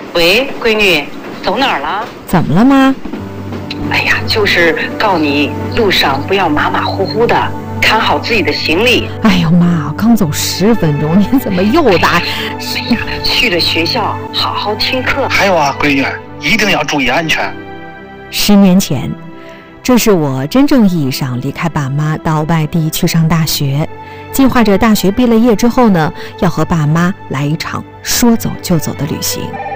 喂，闺女，走哪儿了？ 怎么了妈？ 哎呀，就是告你路上不要马马虎虎的，看好自己的行李。 哎呦妈，刚走10分钟，您怎么又打？ 哎呀，去了学校好好听课。 还有啊，闺女，一定要注意安全。 10年前，这是我真正意义上离开爸妈到外地去上大学，计划着大学毕了业之后呢，要和爸妈来一场说走就走的旅行。